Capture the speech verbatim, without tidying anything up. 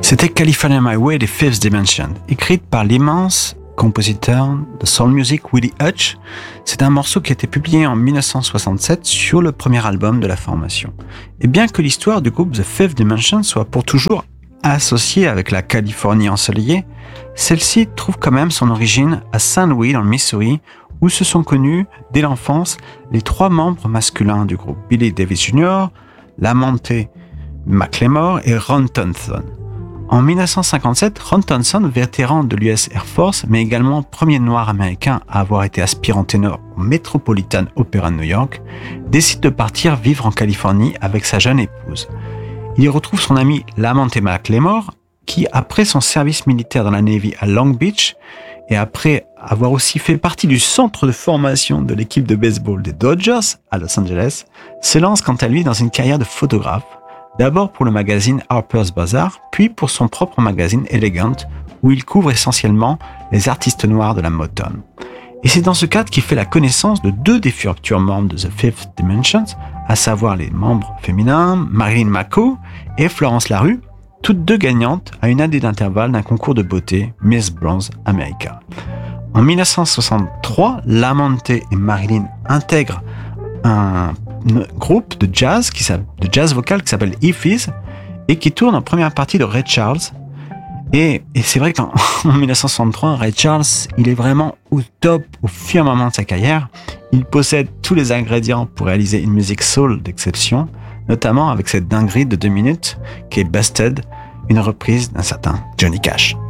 C'était California My Way des Fifth Dimension, écrite par l'immense compositeur de soul music Willie Hutch. C'est un morceau qui a été publié en dix-neuf cent soixante-sept sur le premier album de la formation. Et bien que l'histoire du groupe The Fifth Dimension soit pour toujours associée avec la Californie ensoleillée, celle-ci trouve quand même son origine à Saint Louis dans le Missouri, où se sont connus dès l'enfance les trois membres masculins du groupe, Billy Davis junior, Lamonte McLemore et Ron Thompson. En dix-neuf cent cinquante-sept, Ron Thompson, vétéran de l'U S Air Force, mais également premier noir américain à avoir été aspirant ténor au Metropolitan Opera de New York, décide de partir vivre en Californie avec sa jeune épouse. Il y retrouve son ami Lamonte McLemore, qui, après son service militaire dans la Navy à Long Beach, et après avoir aussi fait partie du centre de formation de l'équipe de baseball des Dodgers à Los Angeles, se lance quant à lui dans une carrière de photographe, d'abord pour le magazine Harper's Bazaar, puis pour son propre magazine Elegant, où il couvre essentiellement les artistes noirs de la Motown. Et c'est dans ce cadre qu'il fait la connaissance de deux des futurs membres de The Fifth Dimension, à savoir les membres féminins Marilyn McCoo et Florence Larue, toutes deux gagnantes à une année d'intervalle d'un concours de beauté Miss Bronze America. En dix-neuf cent soixante-trois, Lamonte et Marilyn intègrent un groupe de jazz, qui de jazz vocal qui s'appelle E-Fizz et qui tourne en première partie de Ray Charles. Et, et c'est vrai qu'en dix-neuf cent soixante-trois, Ray Charles, il est vraiment au top, au firmament de sa carrière. Il possède tous les ingrédients pour réaliser une musique soul d'exception, notamment avec cette dinguerie de deux minutes qui est Busted, une reprise d'un certain Johnny Cash.